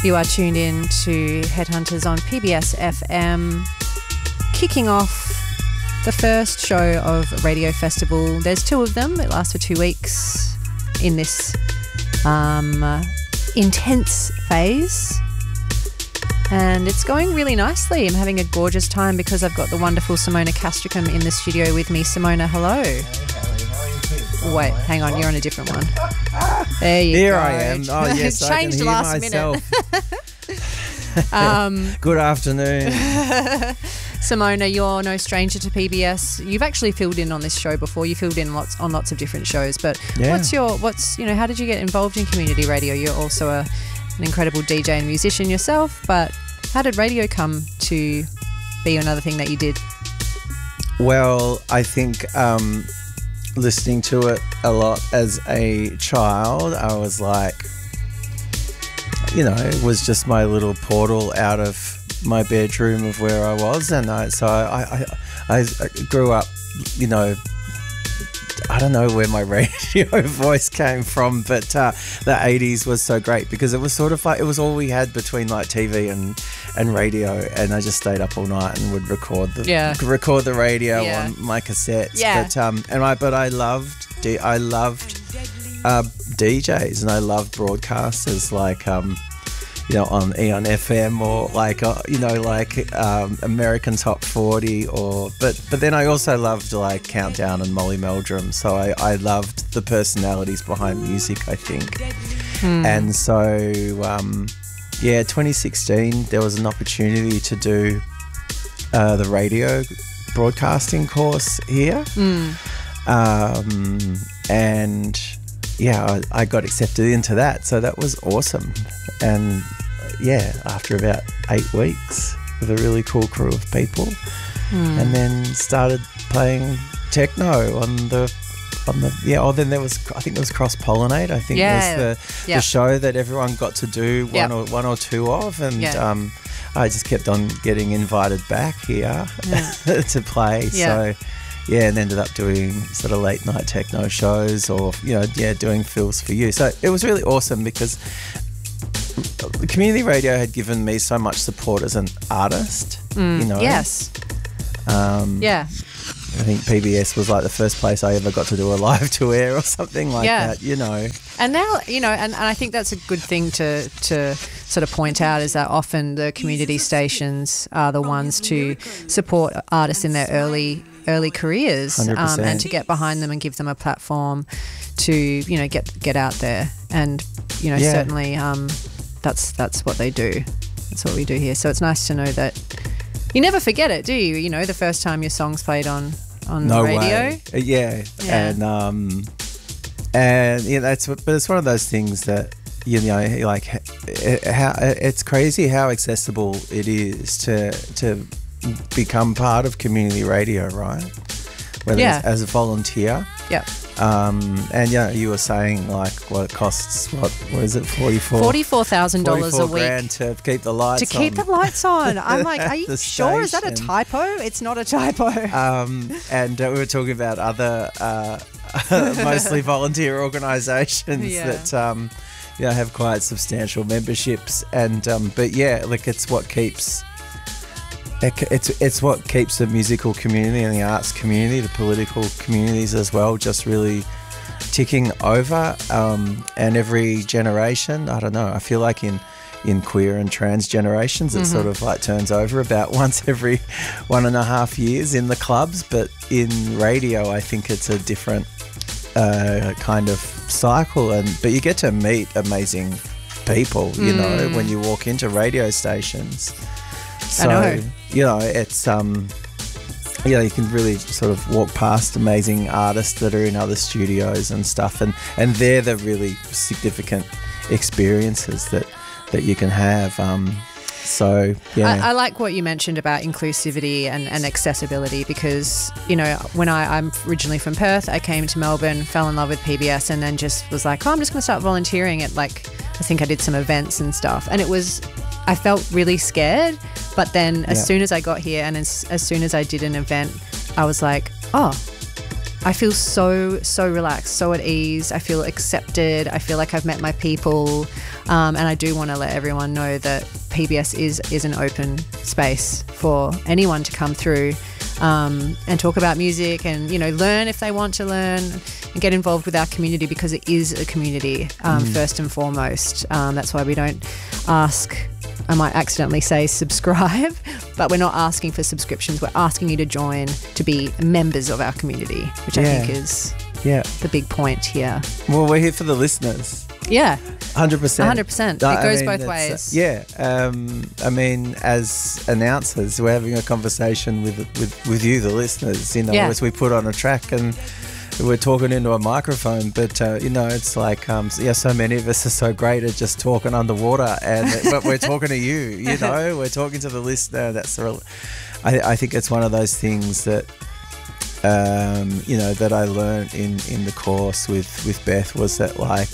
You are tuned in to Headhunters on PBS FM, kicking off the first show of Radio Festival. There's 2 of them. It lasts for 2 weeks in this intense phase. And it's going really nicely. I'm having a gorgeous time because I've got the wonderful Simona Castricum in the studio with me. Simona, hello. Hey, how are you? Wait, hang on, you're on a different one. There you Here go. I am. Oh, yes, I can Changed hear last myself. minute. Good afternoon. Simona, you're no stranger to PBS. You've actually filled in on this show before. You filled in on lots of different shows. But Yeah. how did you get involved in community radio? You're also an incredible DJ and musician yourself. But how did radio come to be another thing that you did? Well, I think listening to it a lot as a child, I was like, it was just my little portal out of my bedroom of where I was. And I grew up, I don't know where my radio voice came from, but the 80s was so great because it was sort of like, it was all we had between like TV and radio, and I just stayed up all night and would record the radio on my cassettes. Yeah. But I loved DJs, and I loved broadcasters like on Eon FM or American Top 40 but then I also loved like Countdown and Molly Meldrum, so I loved the personalities behind music, I think. And so 2016 there was an opportunity to do the radio broadcasting course here. And I got accepted into that, so that was awesome. And after about 8 weeks with a really cool crew of people, and then started playing techno then there was, I think it was Cross Pollinate, I think was the show that everyone got to do one or two of, and I just kept on getting invited back here to play. So and ended up doing sort of late night techno shows or, doing Feels For You. So it was really awesome because community radio had given me so much support as an artist, Yes. I think PBS was like the first place I ever got to do a live to air or something like that, And now, and I think that's a good thing to sort of point out, is that often the community stations are the ones to support artists in their early careers, and to get behind them and give them a platform to, get out there. And, certainly that's what they do. That's what we do here. So it's nice to know that you never forget it, do you? The first time your song's played on the radio. Way. Yeah. But it's one of those things that, like how it's crazy how accessible it is to become part of community radio, right? Whether it's as a volunteer. Yeah. And you were saying like what it costs, what is it, $44,000 a week $44,000 to keep the lights on. keep the lights on. I'm like, are you sure? Is that a typo? It's not a typo. And we were talking about other mostly volunteer organisations that have quite substantial memberships, and it's what keeps. It's what keeps the musical community and the arts community, the political communities as well, just really ticking over. And every generation, I don't know, I feel like in queer and trans generations, it sort of like turns over about once every 1.5 years in the clubs. But in radio, I think it's a different kind of cycle. But you get to meet amazing people, when you walk into radio stations. So, I know. It's you can really sort of walk past amazing artists that are in other studios and stuff, and they're the really significant experiences that you can have. I like what you mentioned about inclusivity and accessibility, because when I'm originally from Perth, I came to Melbourne, fell in love with PBS, and then just was like, I'm just going to start volunteering at, like, I think I did some events and stuff, and I felt really scared, but then as soon as I got here and as soon as I did an event, I was like, oh, I feel so relaxed, so at ease. I feel accepted. I feel like I've met my people. And I do want to let everyone know that PBS is an open space for anyone to come through and talk about music and, you know, learn if they want to learn and get involved with our community, because it is a community first and foremost. That's why we don't ask, I might accidentally say subscribe, but we're not asking for subscriptions. We're asking you to join to be members of our community, which I think is the big point here. Well, we're here for the listeners. Yeah. 100%. 100%. It goes both ways. Yeah. I mean, as announcers, we're having a conversation with you, the listeners, you know, as we put on a track and we're talking into a microphone, but, you know, it's like, so many of us are so great at just talking underwater, but we're talking to you, you know, we're talking to the listener. I think it's one of those things that, you know, that I learned in the course with Beth, was that, like,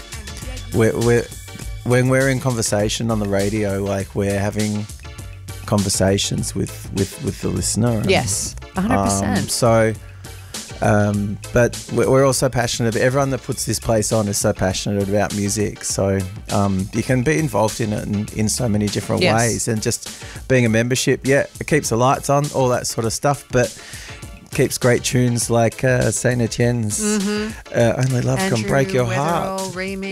when we're in conversation on the radio, like, we're having conversations with the listener. Yes, 100%. But we're also passionate. Everyone that puts this place on is so passionate about music. So you can be involved in it in so many different ways. And just being a membership, it keeps the lights on, all that sort of stuff. But keeps great tunes like Saint Etienne's Only Love Can Break Your Heart remix.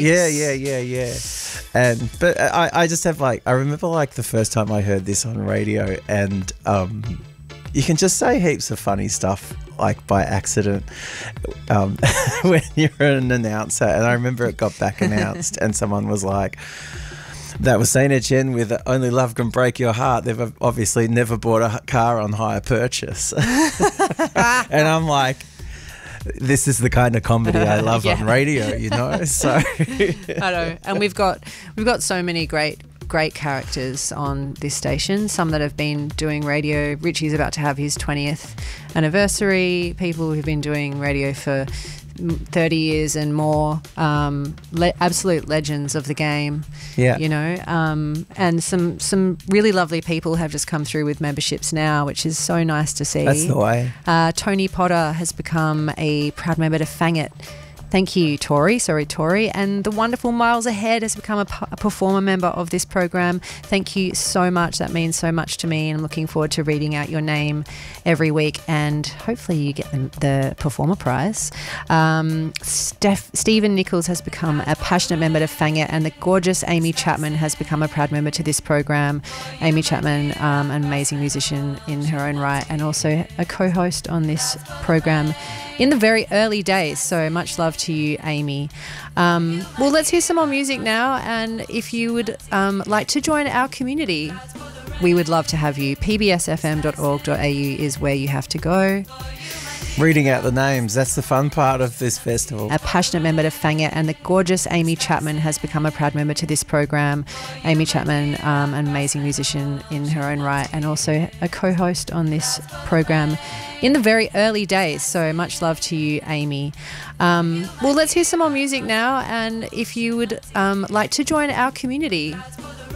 But I just have, like, I remember, like, the first time I heard this on radio, and you can just say heaps of funny stuff, like, by accident when you're an announcer. And I remember it got back announced and someone was like, that was Saint Etienne with Only Love Can Break Your Heart. They've obviously never bought a car on hire purchase. And I'm like, this is the kind of comedy I love on radio, you know? So I know. And we've got so many great characters on this station, some that have been doing radio. Richie's about to have his 20th anniversary. People who've been doing radio for 30 years and more, absolute legends of the game, you know, and some really lovely people have just come through with memberships now, which is so nice to see. That's the way. Tony Potter has become a proud member to Fang It. Thank you, Tori. And the wonderful Miles Ahead has become a performer member of this program. Thank you so much. That means so much to me, and I'm looking forward to reading out your name every week, and hopefully you get the performer prize. Stephen Nichols has become a passionate member to Fang It, and the gorgeous Amy Chapman has become a proud member to this program. Amy Chapman, an amazing musician in her own right, and also a co-host on this program in the very early days. So much love to you, Amy. Well, let's hear some more music now. And if you would like to join our community, we would love to have you. pbsfm.org.au is where you have to go. Reading out the names, that's the fun part of this festival. A passionate member to Fang It, and the gorgeous Amy Chapman has become a proud member to this program. Amy Chapman, an amazing musician in her own right, and also a co-host on this program in the very early days. So much love to you, Amy. Well, let's hear some more music now. And if you would like to join our community,